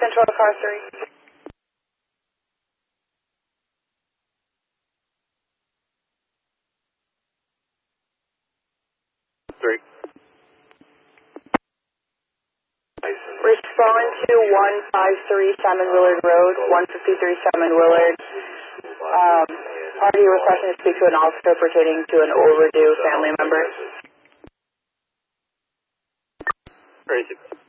Central car 3. Respond to 153 Simon Willard Road, 153 Simon Willard. Party requesting to speak to an officer pertaining to an overdue family member. Crazy.